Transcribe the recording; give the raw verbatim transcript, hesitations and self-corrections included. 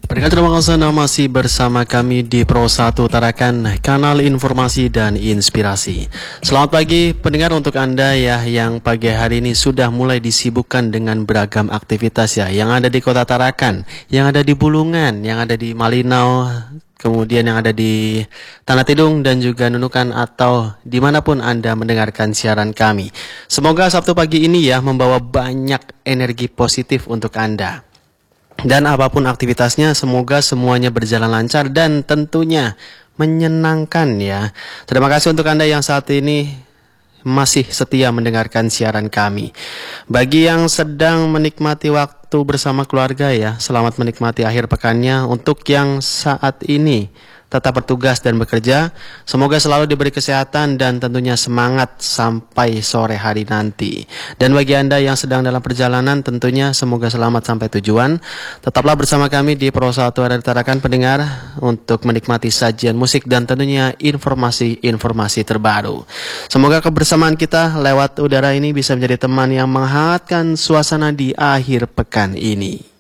Pendengar terima kasih Anda masih bersama kami di Pro satu Tarakan, kanal informasi dan inspirasi. Selamat pagi pendengar untuk Anda ya yang pagi hari ini sudah mulai disibukkan dengan beragam aktivitas ya, yang ada di Kota Tarakan, yang ada di Bulungan, yang ada di Malinau, kemudian yang ada di Tanah Tidung dan juga Nunukan atau dimanapun Anda mendengarkan siaran kami. Semoga Sabtu pagi ini ya membawa banyak energi positif untuk Anda. Dan apapun aktivitasnya, semoga semuanya berjalan lancar dan tentunya menyenangkan ya. Terima kasih untuk Anda yang saat ini masih setia mendengarkan siaran kami. Bagi yang sedang menikmati waktu bersama keluarga ya, selamat menikmati akhir pekannya. Untuk yang saat ini tetap bertugas dan bekerja, semoga selalu diberi kesehatan dan tentunya semangat sampai sore hari nanti. Dan bagi Anda yang sedang dalam perjalanan, tentunya semoga selamat sampai tujuan. Tetaplah bersama kami di Pro satu Radio Tarakan pendengar untuk menikmati sajian musik dan tentunya informasi-informasi terbaru. Semoga kebersamaan kita lewat udara ini bisa menjadi teman yang menghangatkan suasana di akhir pekan ini.